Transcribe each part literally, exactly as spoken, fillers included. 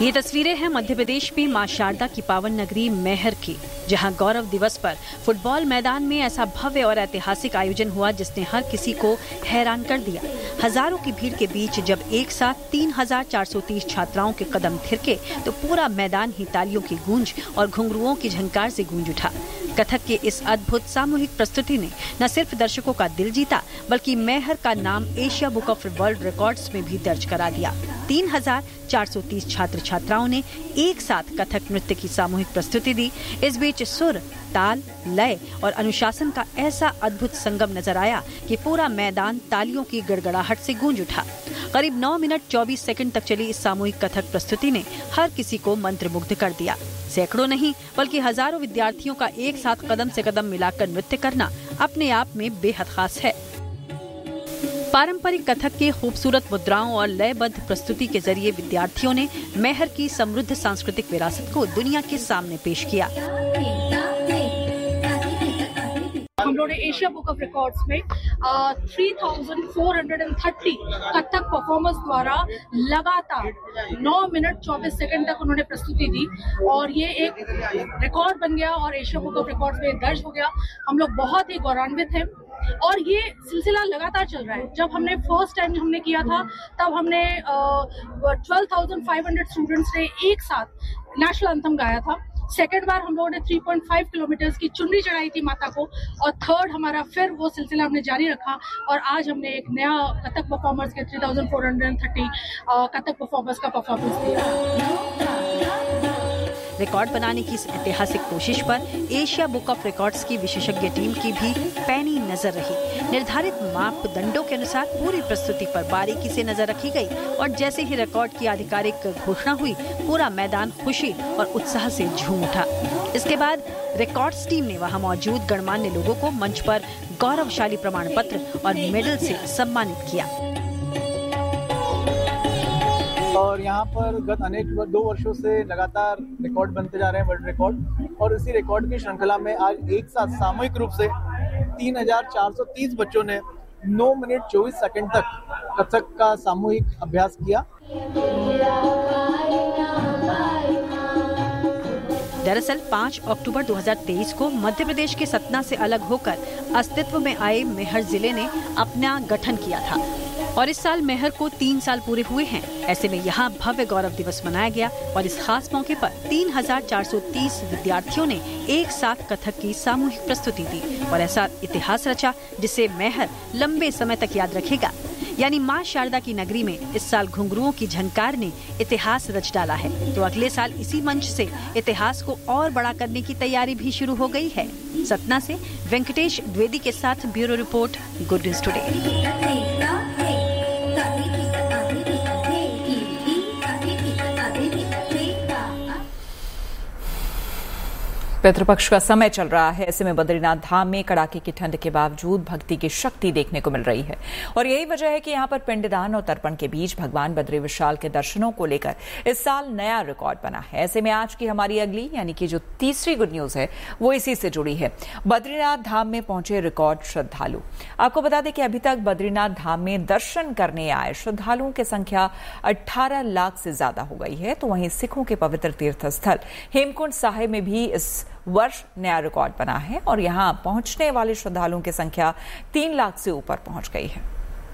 ये तस्वीरें हैं मध्य प्रदेश में मां शारदा की पावन नगरी मैहर की, जहां गौरव दिवस पर फुटबॉल मैदान में ऐसा भव्य और ऐतिहासिक आयोजन हुआ जिसने हर किसी को हैरान कर दिया। हजारों की भीड़ के बीच जब एक साथ तीन हजार चार सौ तीस छात्राओं के कदम थिरके तो पूरा मैदान ही तालियों की गूंज और घुंघरुओं की झंकार से गूंज उठा। कथक की इस अद्भुत सामूहिक प्रस्तुति ने न सिर्फ दर्शकों का दिल जीता बल्कि मैहर का नाम Asia book of world records में भी दर्ज करा दिया। तीन हजार चार सौ तीस छात्र छात्राओं ने एक साथ कथक नृत्य की सामूहिक प्रस्तुति दी। इस बीच सुर, ताल, लय और अनुशासन का ऐसा अद्भुत संगम नजर आया कि पूरा मैदान तालियों की गड़गड़ाहट से गूंज उठा। करीब नौ मिनट चौबीस सेकंड तक चली इस सामूहिक कथक प्रस्तुति ने हर किसी को मंत्रमुग्ध कर दिया। सैकड़ों नहीं बल्कि हजारों विद्यार्थियों का एक साथ कदम से कदम मिलाकर नृत्य करना अपने आप में बेहद खास है। पारंपरिक कथक की खूबसूरत मुद्राओं और लयबद्ध प्रस्तुति के जरिए विद्यार्थियों ने मैहर की समृद्ध सांस्कृतिक विरासत को दुनिया के सामने पेश किया। हम लोगों ने एशिया बुक ऑफ रिकॉर्ड्स में three thousand four hundred thirty Kathak performers द्वारा लगातार नौ मिनट चौबीस सेकंड तक उन्होंने प्रस्तुति दी और ये एक रिकॉर्ड बन गया और एशिया बुक ऑफ रिकॉर्ड्स में दर्ज हो गया। हम लोग बहुत ही गौरवान्वित हैं और ये सिलसिला लगातार चल रहा है। जब हमने फर्स्ट टाइम हमने किया था तब हमने twelve thousand five hundred students ने एक साथ नेशनल एंथम गाया था। सेकेंड बार हम लोगों ने थ्री पॉइंट फाइव किलोमीटर की चुनरी चढ़ाई थी माता को और थर्ड हमारा फिर वो सिलसिला हमने जारी रखा और आज हमने एक नया कथक परफॉर्मर्स के three thousand four hundred thirty Kathak performers का परफॉर्मेंस दिया। रिकॉर्ड बनाने की इस ऐतिहासिक कोशिश पर एशिया बुक ऑफ रिकॉर्ड्स की विशेषज्ञ टीम की भी पैनी नजर रही। निर्धारित मापदंडों के अनुसार पूरी प्रस्तुति पर बारीकी से नजर रखी गई और जैसे ही रिकॉर्ड की आधिकारिक घोषणा हुई पूरा मैदान खुशी और उत्साह से झूम उठा। इसके बाद रिकॉर्ड्स टीम ने वहां मौजूद गणमान्य लोगों को मंच पर गौरवशाली प्रमाण पत्र और मेडल से सम्मानित किया। और यहाँ पर गत अनेक दो वर्षों से लगातार रिकॉर्ड बनते जा रहे हैं, वर्ल्ड रिकॉर्ड, और इसी रिकॉर्ड की श्रृंखला में आज एक साथ सामूहिक रूप से तीन हजार चार सौ तीस बच्चों ने नौ मिनट चौबीस सेकंड तक कथक का सामूहिक अभ्यास किया। दरअसल पाँच अक्टूबर दो हज़ार तेईस को मध्य प्रदेश के सतना से अलग होकर अस्तित्व में आए मैहर जिले ने अपना गठन किया था और इस साल मैहर को तीन साल पूरे हुए हैं। ऐसे में यहाँ भव्य गौरव दिवस मनाया गया और इस खास मौके पर तीन हजार चार सौ तीस विद्यार्थियों ने एक साथ कथक की सामूहिक प्रस्तुति दी और ऐसा इतिहास रचा जिसे मैहर लंबे समय तक याद रखेगा। यानी मां शारदा की नगरी में इस साल घुंघरुओं की झंकार ने इतिहास रच डाला है, तो अगले साल इसी मंच से इतिहास को और बड़ा करने की तैयारी भी शुरू हो गई है। सतना से वेंकटेश द्विवेदी के साथ bureau report, good news today. Pitrupaksha का समय चल रहा है, ऐसे में बद्रीनाथ धाम में कड़ाके की ठंड के बावजूद भक्ति की शक्ति देखने को मिल रही है और यही वजह है कि यहाँ पर पिंडदान और तर्पण के बीच भगवान बद्री विशाल के दर्शनों को लेकर इस साल नया रिकॉर्ड बना है। ऐसे में आज की हमारी अगली यानी कि जो तीसरी गुड न्यूज है वो इसी से जुड़ी है। बद्रीनाथ धाम में पहुंचे रिकॉर्ड श्रद्धालु। आपको बता दें कि अभी तक बद्रीनाथ धाम में दर्शन करने आए श्रद्धालुओं की संख्या अठारह लाख से ज्यादा हो गई है। तो वहीं सिखों के पवित्र तीर्थ स्थल हेमकुंड साहिब में भी इस वर्ष नया रिकॉर्ड बना है और यहां पहुंचने वाले श्रद्धालुओं की संख्या तीन लाख से ऊपर पहुंच गई है।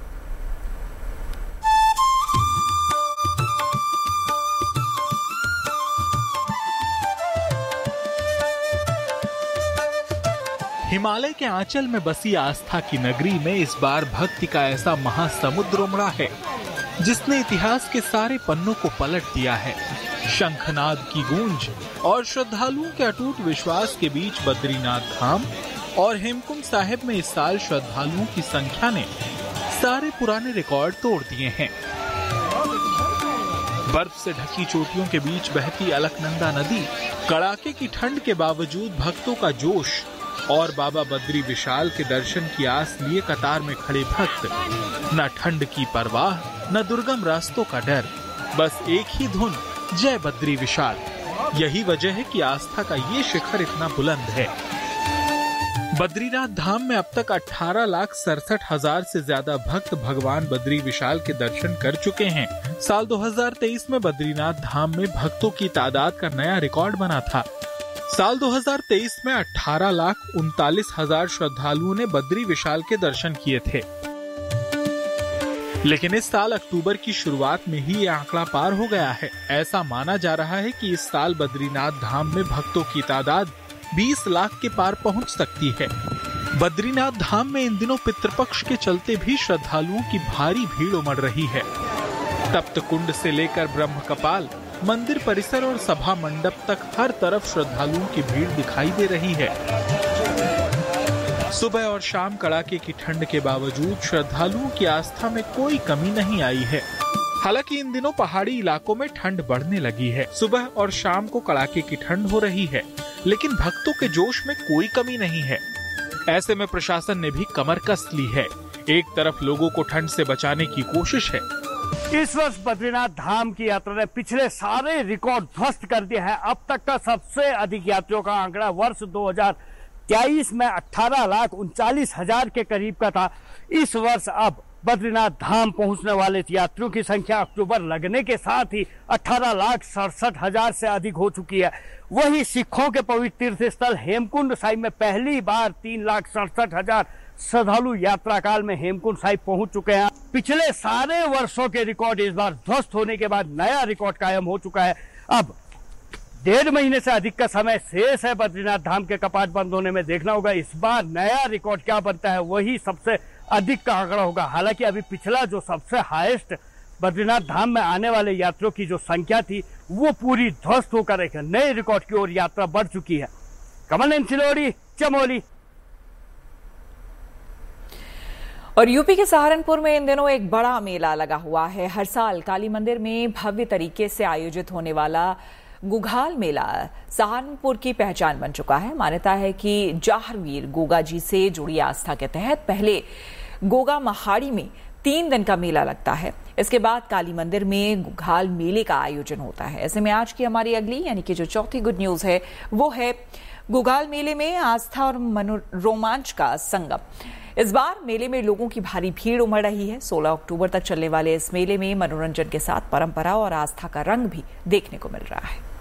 हिमालय के आंचल में बसी आस्था की नगरी में इस बार भक्ति का ऐसा महासमुद्र उमड़ा है जिसने इतिहास के सारे पन्नों को पलट दिया है। शंखनाद की गूंज और श्रद्धालुओं के अटूट विश्वास के बीच बद्रीनाथ धाम और हेमकुंड साहिब में इस साल श्रद्धालुओं की संख्या ने सारे पुराने रिकॉर्ड तोड़ दिए हैं। बर्फ से ढकी चोटियों के बीच बहती अलकनंदा नदी, कड़ाके की ठंड के बावजूद भक्तों का जोश और बाबा बद्री विशाल के दर्शन की आस लिए कतार में खड़े भक्त, न ठंड की परवाह न दुर्गम रास्तों का डर, बस एक ही धुन, जय बद्री विशाल। यही वजह है कि आस्था का ये शिखर इतना बुलंद है। बद्रीनाथ धाम में अब तक अठारह लाख सड़सठ हजार से ज्यादा भक्त भगवान बद्री विशाल के दर्शन कर चुके हैं। साल दो हज़ार तेईस में बद्रीनाथ धाम में भक्तों की तादाद का नया रिकॉर्ड बना था। साल दो हज़ार तेईस में अठारह लाख उनतालीस हजार श्रद्धालुओं ने बद्री विशाल के दर्शन किए थे, लेकिन इस साल अक्टूबर की शुरुआत में ही ये आंकड़ा पार हो गया है। ऐसा माना जा रहा है कि इस साल बद्रीनाथ धाम में भक्तों की तादाद बीस लाख के पार पहुंच सकती है। बद्रीनाथ धाम में इन दिनों पितृपक्ष के चलते भी श्रद्धालुओं की भारी भीड़ उमड़ रही है। तप्त कुंड से लेकर ब्रह्म कपाल, मंदिर परिसर और सभा मंडप तक हर तरफ श्रद्धालुओं की भीड़ दिखाई दे रही है। सुबह और शाम कड़ाके की ठंड के बावजूद श्रद्धालुओं की आस्था में कोई कमी नहीं आई है। हालांकि इन दिनों पहाड़ी इलाकों में ठंड बढ़ने लगी है। सुबह और शाम को कड़ाके की ठंड हो रही है, लेकिन भक्तों के जोश में कोई कमी नहीं है। ऐसे में प्रशासन ने भी कमर कस ली है। एक तरफ लोगों को ठंड से बचाने की कोशिश है। इस वर्ष बद्रीनाथ धाम की यात्रा ने पिछले सारे रिकॉर्ड ध्वस्त कर दिए हैं। अब तक का सबसे अधिक यात्रियों का आंकड़ा वर्ष दो हज़ार तेईस में अठारह लाख उनचालीस हजार के करीब का था। इस वर्ष अब बद्रीनाथ धाम पहुंचने वाले यात्रियों की संख्या अक्टूबर लगने के साथ ही अठारह लाख सड़सठ हजार से अधिक हो चुकी है। वही सिखों के पवित्र तीर्थ स्थल हेमकुंड साहिब में पहली बार तीन लाख सड़सठ हजार श्रद्धालु यात्रा काल में हेमकुंड साहिब पहुंच चुके हैं। पिछले सारे वर्षों के रिकॉर्ड इस बार ध्वस्त होने के बाद नया रिकॉर्ड कायम हो चुका है। अब डेढ़ महीने से अधिक का समय शेष है बद्रीनाथ धाम के कपाट बंद होने में। देखना होगा इस बार नया रिकॉर्ड क्या बनता है, वही सबसे अधिक का आंकड़ा होगा। हालांकि अभी पिछला जो सबसे हाईएस्ट बद्रीनाथ धाम में आने वाले यात्रियों की जो संख्या थी वो पूरी ध्वस्त होकर एक नए रिकॉर्ड की ओर यात्रा बढ़ चुकी है। कमल सिलोड़ी, चमोली। और यूपी के सहारनपुर में इन दिनों एक बड़ा मेला लगा हुआ है। हर साल काली मंदिर में भव्य तरीके से आयोजित होने वाला गुघाल मेला सहारनपुर की पहचान बन चुका है। मान्यता है कि जाहरवीर गोगा जी से जुड़ी आस्था के तहत पहले गोगा महाड़ी में तीन दिन का मेला लगता है। इसके बाद काली मंदिर में गुघाल मेले का आयोजन होता है। ऐसे में आज की हमारी अगली यानी कि जो चौथी गुड न्यूज है वो है गुघाल मेले में आस्था और रोमांच का संगम। इस बार मेले में लोगों की भारी भीड़ उमड़ रही है। सोलह अक्टूबर तक चलने वाले इस मेले में मनोरंजन के साथ परंपरा और आस्था का रंग भी देखने को मिल रहा है।